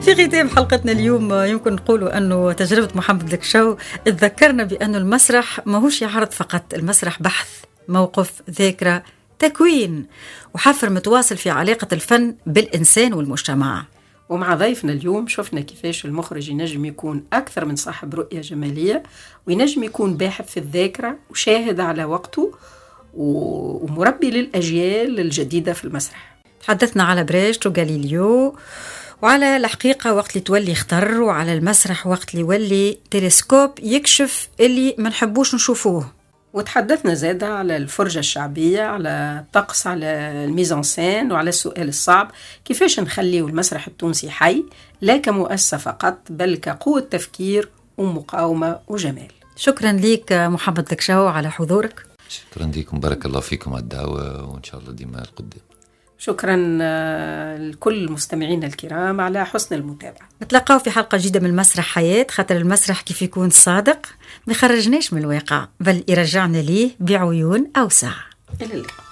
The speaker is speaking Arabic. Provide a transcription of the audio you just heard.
في ختام حلقتنا اليوم يمكن نقولوا أنه تجربة محمد الكشو تذكرنا بأنه المسرح ماهوش يعرض فقط، المسرح بحث، موقف، ذاكرة، تكوين وحفر متواصل في علاقة الفن بالإنسان والمجتمع. ومع ضيفنا اليوم شفنا كيفاش المخرج ينجم يكون أكثر من صاحب رؤية جمالية، وينجم يكون باحث في الذاكرة وشاهد على وقته ومربي للأجيال الجديدة في المسرح. تحدثنا على بريشت وغاليليو، وعلى الحقيقة وقت اللي تولي خطر، وعلى المسرح وقت اللي يولي تلسكوب يكشف اللي ما نحبوش نشوفوه. وتحدثنا زادة على الفرجة الشعبية، على الطقس، على الميزانسين، وعلى السؤال الصعب: كيفاش نخليه المسرح التونسي حي لا كمؤسسة فقط بل كقوة تفكير ومقاومة وجمال. شكرا ليك محمد الكشو على حضورك. شكرا لكم، بارك الله فيكم على الدعوة، وإن شاء الله ديما القدام. شكرا لكل المستمعين الكرام على حسن المتابعة. نتلقاو في حلقة جديدة من مسرح حياة، خاطر المسرح كيف يكون صادق ما يخرجناش من الواقع بل يرجعنا ليه بعيون أوسع. إلى اللقاء.